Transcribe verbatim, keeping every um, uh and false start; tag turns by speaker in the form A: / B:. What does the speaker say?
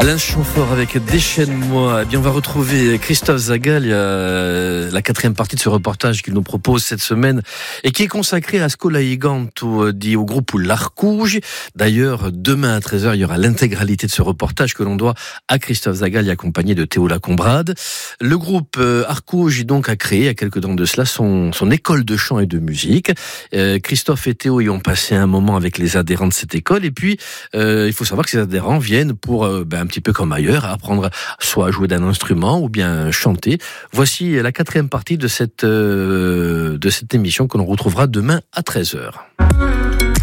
A: Alain Chamfort avec Déchaîne-moi. Eh bien, on va retrouver Christophe Zagal. Il y a la quatrième partie de ce reportage qu'il nous propose cette semaine et qui est consacré à Scola Giganto, dit au groupe L'Arcouge. D'ailleurs, demain à treize heures, il y aura l'intégralité de ce reportage que l'on doit à Christophe Zagal, accompagné de Théo Lacombrade. Le groupe Arcouge, donc, a créé, il y a quelques temps de cela, son, son école de chant et de musique. Euh, Christophe et Théo y ont passé un moment avec les adhérents de cette école. Et puis, euh, il faut savoir que ces adhérents viennent pour, euh, ben, un petit peu comme ailleurs, apprendre soit à jouer d'un instrument ou bien chanter. Voici la quatrième partie de cette, euh, de cette émission que l'on retrouvera demain à treize heures.